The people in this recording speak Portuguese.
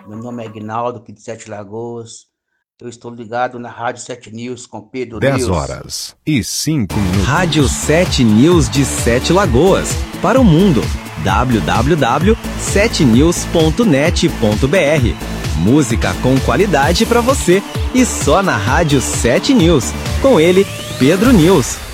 Meu nome é Aguinaldo, aqui de Sete Lagoas. Eu estou ligado na Rádio 7 News com Pedro 10 News. horas e 5 minutos. Rádio 7 News de Sete Lagoas. Para o mundo. www.7news.net.br. Música com qualidade para você. E só na Rádio 7 News. Com ele, Pedro News.